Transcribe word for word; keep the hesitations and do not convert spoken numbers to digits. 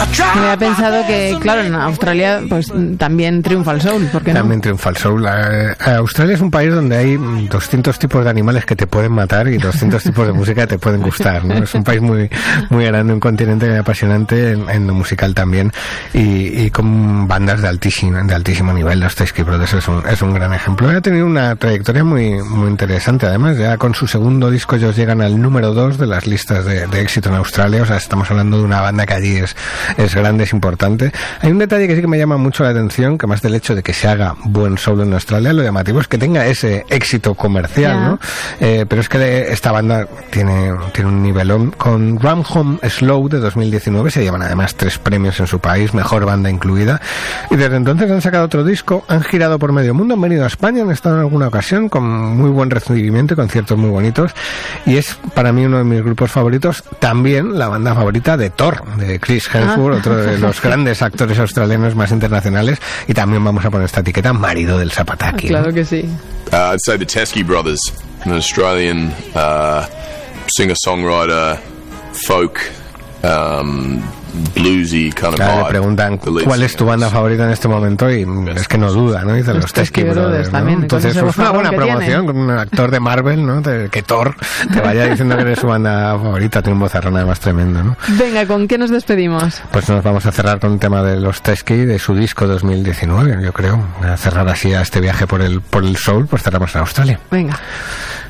Me había pensado que, claro, en Australia pues también triunfa el soul, ¿por qué no? También triunfa el soul. Eh, Australia es un país donde hay doscientos tipos de animales que te pueden matar y doscientos tipos de música que te pueden gustar, ¿no? Es un país muy muy grande, un continente muy apasionante en, en lo musical también, y, y con bandas de altísimo, de altísimo nivel. Los Teskey Brothers es un, es un gran ejemplo. Ha tenido una trayectoria muy, muy interesante, además, ya con su segundo disco ellos llegan al número dos de las listas de, de éxito en Australia. O sea, estamos hablando de una banda que allí es, es grande, es importante. Hay un detalle que sí que me llama mucho la atención, que más del hecho de que se haga buen soul en Australia, lo llamativo es que tenga ese éxito comercial, yeah. ¿no? Eh, pero es que esta banda tiene, tiene un nivelón. Con Ram Home Slow de dos mil diecinueve se llevan además tres premios en su país, mejor banda incluida, y desde entonces han sacado otro disco, han girado por medio mundo, han venido a España, han estado en alguna ocasión con muy buen recibimiento, conciertos muy bonitos, y es para mí uno de mis grupos favoritos, también la banda favorita de Thor, de Chris Hemsworth, ah. otro de los grandes actores australianos más internacionales, y también vamos a poner esta etiqueta, marido del Zapataki. Claro, ¿no? Que sí. Uh, I'd say the Teskey Brothers, an Australian uh, singer-songwriter, folk, um, bluesy kind of claro, vibe. Le preguntan cuál es tu banda favorita en este momento y es que no duda, ¿no? Dice los, los Teskey Brothers, ¿no? También, entonces pues una buena promoción con un actor de Marvel, ¿no? De, que Thor te vaya diciendo que eres su banda favorita, tiene un vozarrón además tremendo, ¿no? Venga, ¿con qué nos despedimos? Pues nos vamos a cerrar con un tema de los Teskey, de su disco dos mil diecinueve, yo creo. A cerrar así a este viaje por el por el soul, pues cerramos en Australia. Venga.